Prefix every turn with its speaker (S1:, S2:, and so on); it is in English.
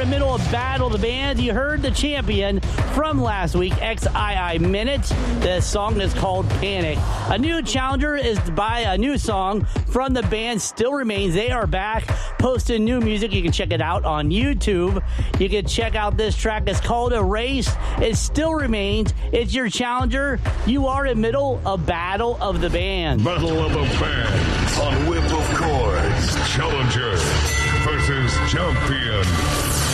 S1: in the middle of Battle of the Bands. You heard the champion from last week, XII Minute. The song is called Panic. A new challenger is by a new song from the band Still Remains. They are back posting new music. You can check it out on YouTube. You can check out this track. It's called Erase. It Still Remains. It's your challenger. You are in the middle of Battle of the Bands.
S2: Battle of the Bands on Whip of Chords. Challenger versus champion.